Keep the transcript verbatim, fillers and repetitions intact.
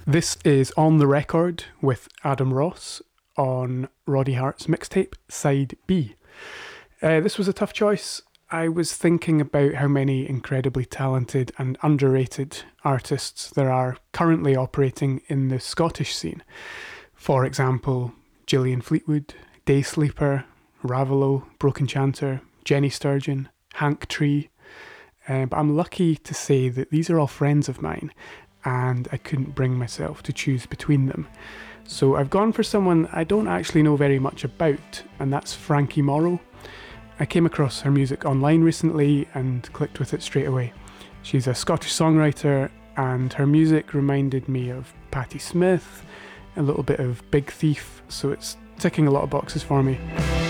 This is On the Record with Adam Ross on Roddy Hart's mixtape, Side B. Uh, this was a tough choice. I was thinking about how many incredibly talented and underrated artists there are currently operating in the Scottish scene. For example, Gillian Fleetwood, Day Sleeper, Ravelo, Broken Chanter, Jenny Sturgeon, Hank Tree. Uh, but I'm lucky to say that these are all friends of mine, and I couldn't bring myself to choose between them. So I've gone for someone I don't actually know very much about, and that's Frankie Morrow. I came across her music online recently and clicked with it straight away. She's a Scottish songwriter, and her music reminded me of Patti Smith, a little bit of Big Thief, so it's ticking a lot of boxes for me.